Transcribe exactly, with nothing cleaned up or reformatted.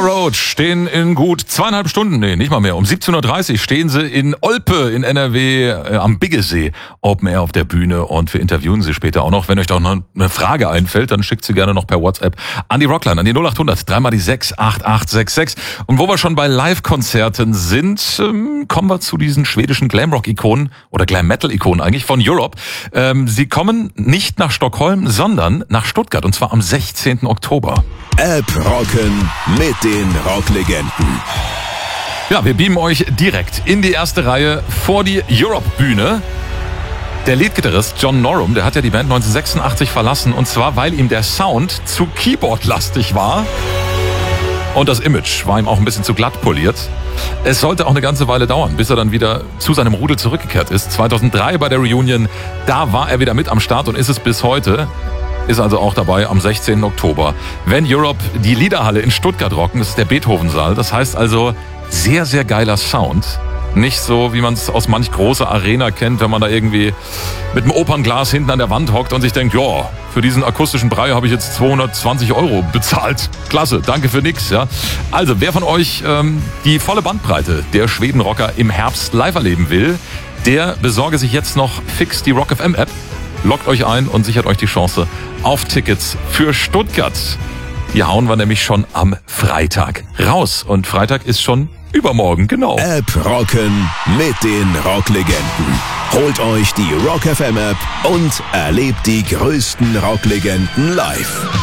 Road stehen in gut zweieinhalb Stunden, nee, nicht mal mehr. Um siebzehn Uhr dreißig stehen sie in Olpe in N R W äh, am Biggesee Open Air auf der Bühne und wir interviewen sie später auch noch. Wenn euch doch noch eine Frage einfällt, dann schickt sie gerne noch per WhatsApp an die Rockline, an die null acht hundert, dreimal die sechs, acht acht sechs sechs. Und wo wir schon bei Live-Konzerten sind, ähm, kommen wir zu diesen schwedischen Glamrock-Ikonen oder Glam-Metal-Ikonen eigentlich von Europe. Ähm, sie kommen nicht nach Stockholm, sondern nach Stuttgart und zwar am sechzehnten Oktober. App Rocken mit den Rocklegenden. Ja, wir beamen euch direkt in die erste Reihe vor die Europe-Bühne. Der Leadgitarrist John Norum, der hat ja die Band neunzehnhundertsechsundachtzig verlassen und zwar, weil ihm der Sound zu Keyboard-lastig war. Und das Image war ihm auch ein bisschen zu glatt poliert. Es sollte auch eine ganze Weile dauern, bis er dann wieder zu seinem Rudel zurückgekehrt ist. zweitausenddrei bei der Reunion, da war er wieder mit am Start und ist es bis heute. Ist also auch dabei am sechzehnten Oktober. Wenn Europe die Liederhalle in Stuttgart rocken, das ist der Beethoven-Saal. Das heißt also sehr, sehr geiler Sound. Nicht so, wie man es aus manch großer Arena kennt, wenn man da irgendwie mit einem Opernglas hinten an der Wand hockt und sich denkt, ja, für diesen akustischen Brei habe ich jetzt zweihundertzwanzig Euro bezahlt. Klasse, danke für nix. Ja. Also, wer von euch ähm, die volle Bandbreite der Schwedenrocker im Herbst live erleben will, der besorge sich jetzt noch fix die Rock F M App. Loggt euch ein und sichert euch die Chance auf Tickets für Stuttgart. Die hauen wir nämlich schon am Freitag raus. Und Freitag ist schon übermorgen, genau. App Rocken mit den Rocklegenden. Holt euch die Rock F M App und erlebt die größten Rocklegenden live.